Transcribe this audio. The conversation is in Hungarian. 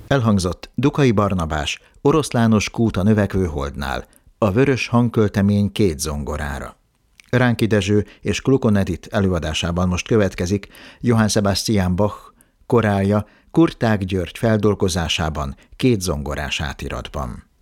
Elhangzott Dukai Barnabás, Oroszlános kút a növekvő holdnál, a vörös hangköltemény 2 zongorára. Ránki Dezső és Klukon Edith előadásában most következik Johann Sebastian Bach korálja Kurtág György feldolgozásában 2 zongorás átiratban.